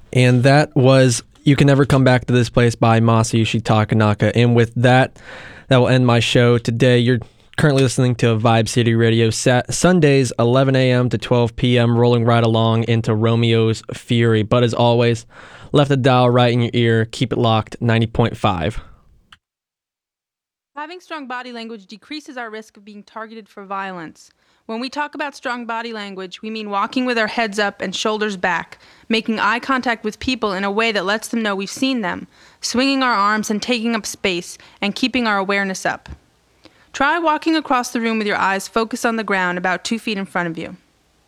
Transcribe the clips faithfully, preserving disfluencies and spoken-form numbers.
And that was You Can Never Come Back to This Place by Masayushi Takanaka. And with that, that will end my show today. You're currently listening to Vibe City Radio, Sat- Sundays, eleven a.m. to twelve p.m., rolling right along into Romeo's Fury. But as always, left the dial right in your ear. Keep it locked, ninety point five. Having strong body language decreases our risk of being targeted for violence. When we talk about strong body language, we mean walking with our heads up and shoulders back, making eye contact with people in a way that lets them know we've seen them, swinging our arms and taking up space, and keeping our awareness up. Try walking across the room with your eyes focused on the ground about two feet in front of you.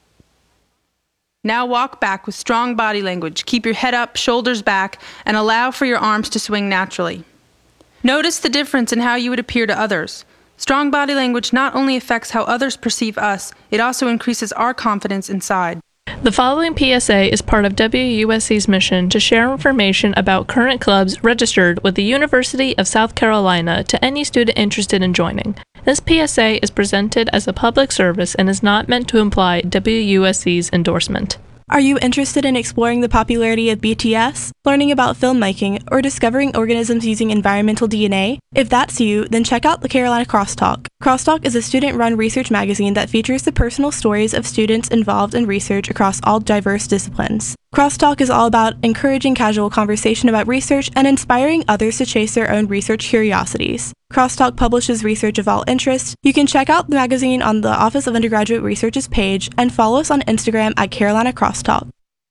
Now walk back with strong body language. Keep your head up, shoulders back, and allow for your arms to swing naturally. Notice the difference in how you would appear to others. Strong body language not only affects how others perceive us, it also increases our confidence inside. The following P S A is part of W U S C's mission to share information about current clubs registered with the University of South Carolina to any student interested in joining. This P S A is presented as a public service and is not meant to imply W U S C's endorsement. Are you interested in exploring the popularity of B T S, learning about filmmaking, or discovering organisms using environmental D N A? If that's you, then check out the Carolina Crosstalk. Crosstalk is a student-run research magazine that features the personal stories of students involved in research across all diverse disciplines. Crosstalk is all about encouraging casual conversation about research and inspiring others to chase their own research curiosities. Crosstalk publishes research of all interest. You can check out the magazine on the Office of Undergraduate Research's page and follow us on Instagram at Carolina Crosstalk.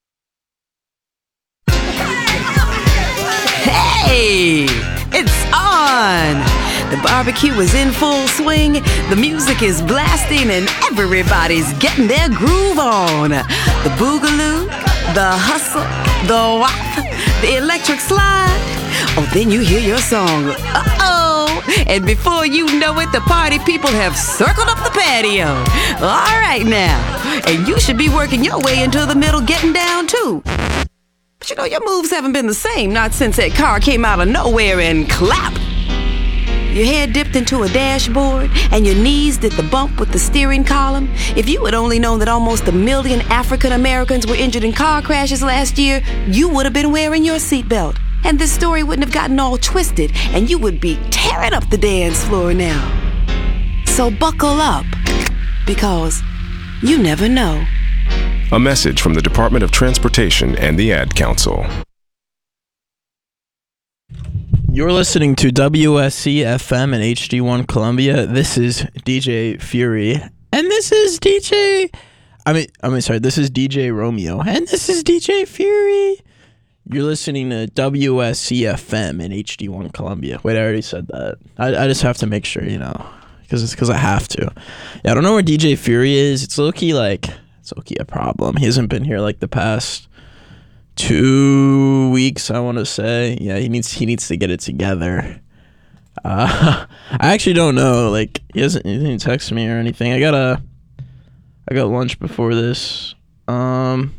Hey, it's on! The barbecue is in full swing, the music is blasting, and everybody's getting their groove on. The boogaloo, the hustle, the wop, the electric slide. Oh, then you hear your song. Uh-oh! And before you know it, the party people have circled up the patio. All right now. And you should be working your way into the middle, getting down too. But you know, your moves haven't been the same, not since that car came out of nowhere and clap. Your head dipped into a dashboard and your knees did the bump with the steering column. If you had only known that almost a million African Americans were injured in car crashes last year, you would have been wearing your seatbelt. And this story wouldn't have gotten all twisted, and you would be tearing up the dance floor now. So buckle up, because you never know. A message from the Department of Transportation and the Ad Council. You're listening to W S C F M and H D one Columbia. This is D J Fury, and this is D J... I mean, I mean, sorry, this is D J Romeo, and this is D J Fury. You're listening to W S C F M and H D one Columbia. Wait, I already said that. I, I just have to make sure, you know, because it's because I have to. Yeah, I don't know where D J Fury is. It's low-key, like, it's low-key a problem. He hasn't been here, like, the past two weeks, I want to say. Yeah, he needs he needs to get it together. Uh, I actually don't know. Like, he hasn't, he didn't text me or anything. I got a, I got lunch before this. Um...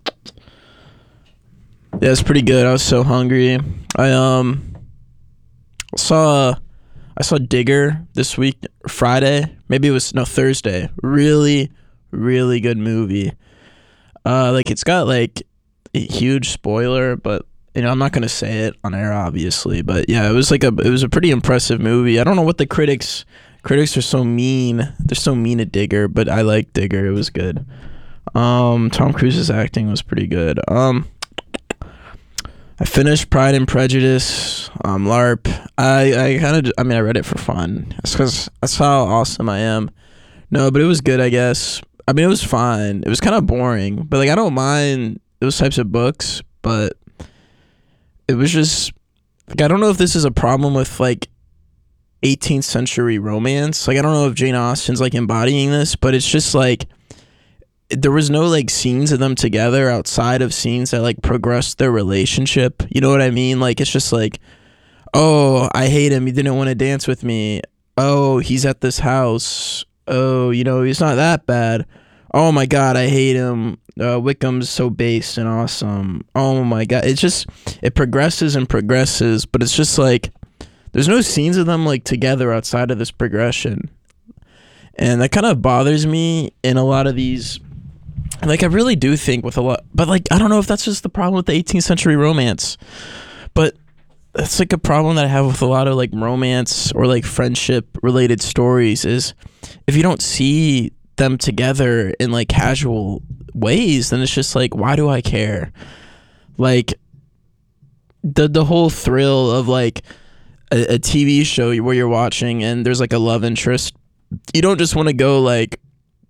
Yeah, it's pretty good. I was so hungry. I um saw I saw Digger this week, Friday. Maybe it was no Thursday. Really, really good movie. Uh, like it's got like a huge spoiler, but you know I'm not gonna say it on air, obviously. But yeah, it was like a it was a pretty impressive movie. I don't know what the critics critics are so mean. They're so mean at Digger, but I like Digger. It was good. Um, Tom Cruise's acting was pretty good. Um. I finished Pride and Prejudice, um, LARP. I, I kind of, I mean, I read it for fun. That's because that's how awesome I am. No, but it was good, I guess. I mean, it was fine. It was kind of boring, but like, I don't mind those types of books, but it was just, like, I don't know if this is a problem with like eighteenth century romance. Like, I don't know if Jane Austen's like embodying this, but it's just like, there was no like scenes of them together outside of scenes that like progressed their relationship. You know what I mean? Like, it's just like, oh, I hate him. He didn't want to dance with me. Oh, he's at this house. Oh, you know, he's not that bad. Oh my God, I hate him. Uh, Wickham's so base and awesome. Oh my God. It's just, it progresses and progresses, but it's just like, there's no scenes of them like together outside of this progression. And that kind of bothers me in a lot of these like I really do think with a lot, but like I don't know if that's just the problem with the eighteenth century romance, but that's like a problem that I have with a lot of like romance or like friendship related stories is if you don't see them together in like casual ways, then it's just like, why do I care? Like the the whole thrill of like a, a T V show where you're watching and there's like a love interest, you don't just want to go like,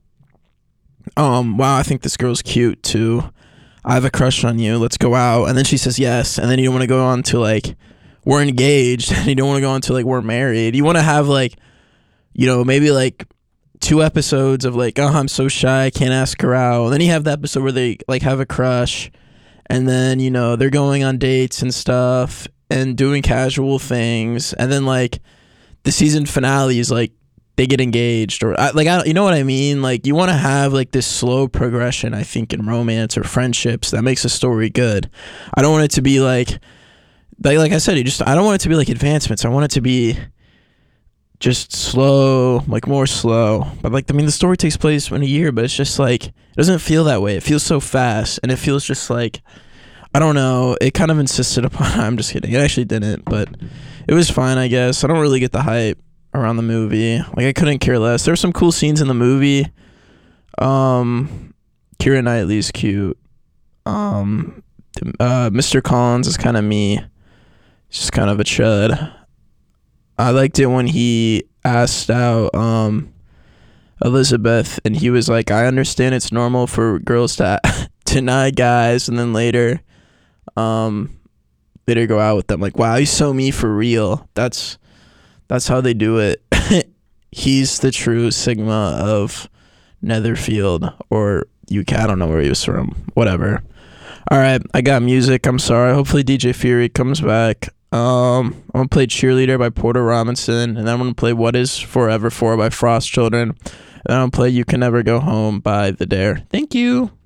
um wow, I think this girl's cute too, I have a crush on you, let's go out, and then she says yes, and then you don't want to go on to like we're engaged, and you don't want to go on to like we're married. You want to have like, you know, maybe like two episodes of like, oh, I'm so shy, I can't ask her out, and then you have the episode where they like have a crush, and then, you know, they're going on dates and stuff and doing casual things, and then like the season finale is like they get engaged, or I, like I, you know what I mean? Like you want to have like this slow progression, I think, in romance or friendships that makes a story good. I don't want it to be like, like like I said, you just I don't want it to be like advancements. I want it to be just slow, like more slow. But like I mean, the story takes place in a year, but it's just like it doesn't feel that way. It feels so fast, and it feels just like I don't know. It kind of insisted upon. I'm just kidding. It actually didn't, but it was fine, I guess. I don't really get the hype around the movie. Like I couldn't care less. There were some cool scenes in the movie. Um, Keira Knightley's cute. Um, uh, Mister Collins is kind of me. He's just kind of a chud. I liked it when he asked out um Elizabeth, and he was like, I understand it's normal for girls to deny guys, and then later um later go out with them. Like, wow, he's so me for real. That's that's how they do it. He's the true Sigma of Netherfield or U K. I don't know where he was from. Whatever. All right, I got music. I'm sorry. Hopefully D J Fury comes back. Um, I'm gonna play Cheerleader by Porter Robinson, and then I'm gonna play What Is Forever For by Frost Children, and then I'm gonna play You Can Never Go Home by The Dare. Thank you.